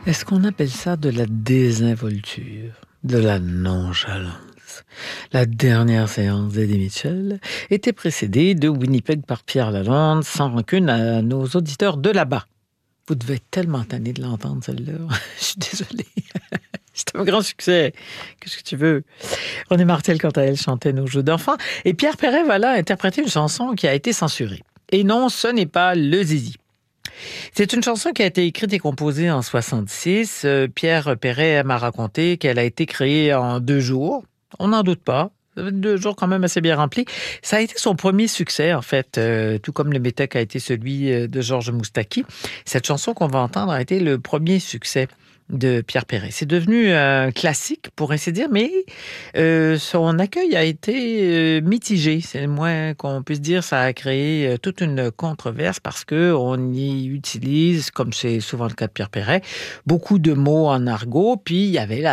Est-ce qu'on appelle ça de la désinvolture, de la nonchalance? La dernière séance d'Eddie Mitchell était précédée de Winnipeg par Pierre Lalonde, sans rancune à nos auditeurs de là-bas. Vous devez être tellement tanné de l'entendre, celle-là. Je suis désolée. C'est un grand succès. Qu'est-ce que tu veux? René Martel, quant à elle, chantait Nos jeux d'enfants. Et Pierre Perret, voilà, interprété une chanson qui a été censurée. Et non, ce n'est pas le Zizi. C'est une chanson qui a été écrite et composée en 66. Pierre Perret m'a raconté qu'elle a été créée en 2 jours. On n'en doute pas. 2 jours quand même assez bien remplis. Ça a été son premier succès, en fait, tout comme le Métèque a été celui de Georges Moustaki. Cette chanson qu'on va entendre a été le premier succès de Pierre Perret. C'est devenu un classique, pour ainsi dire, mais son accueil a été mitigé. C'est le moins qu'on puisse dire. Ça a créé toute une controverse parce qu'on y utilise, comme c'est souvent le cas de Pierre Perret, beaucoup de mots en argot, puis il y avait la